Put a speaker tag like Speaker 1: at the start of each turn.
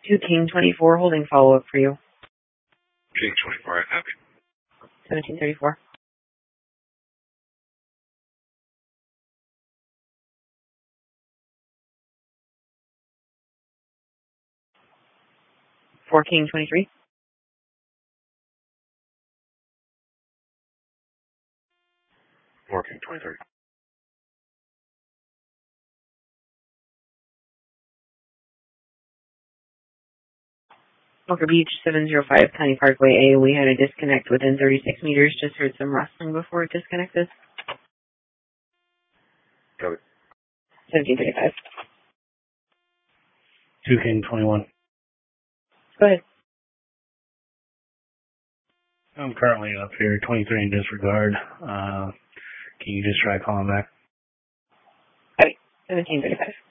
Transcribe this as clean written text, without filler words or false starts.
Speaker 1: 2 King 24 holding follow-up for you.
Speaker 2: King 24, I copy.
Speaker 1: 1734. For King 23.
Speaker 2: For King 23.
Speaker 1: Bunker Beach, 705 County Parkway A. We had a disconnect within 36 meters. Just heard some rustling before it disconnected.
Speaker 2: Copy.
Speaker 1: 1735.
Speaker 3: 2 King 21.
Speaker 1: Go ahead.
Speaker 3: I'm currently up here, 23 in disregard. Can you just try calling back?
Speaker 1: Copy. 1735.